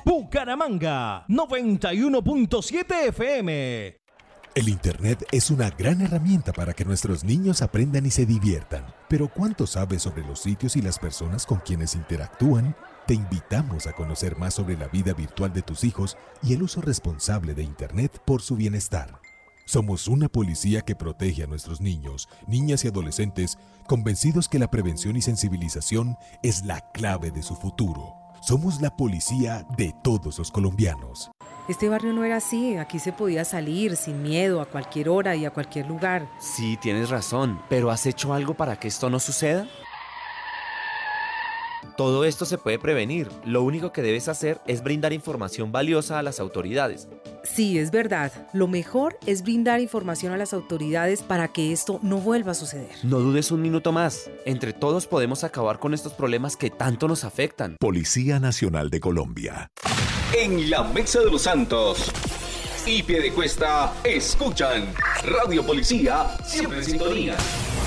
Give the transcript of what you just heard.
Bucaramanga, 91.7 FM. El Internet es una gran herramienta para que nuestros niños aprendan y se diviertan. Pero ¿cuánto sabes sobre los sitios y las personas con quienes interactúan? Te invitamos a conocer más sobre la vida virtual de tus hijos y el uso responsable de Internet por su bienestar. Somos una policía que protege a nuestros niños, niñas y adolescentes, convencidos que la prevención y sensibilización es la clave de su futuro. Somos la policía de todos los colombianos. Este barrio no era así, aquí se podía salir sin miedo a cualquier hora y a cualquier lugar. Sí, tienes razón, pero ¿has hecho algo para que esto no suceda? Todo esto se puede prevenir. Lo único que debes hacer es brindar información valiosa a las autoridades. Sí, es verdad. Lo mejor es brindar información a las autoridades para que esto no vuelva a suceder. No dudes un minuto más. Entre todos podemos acabar con estos problemas que tanto nos afectan. Policía Nacional de Colombia. En la Mesa de los Santos y Piedecuesta escuchan Radio Policía, siempre en sintonía.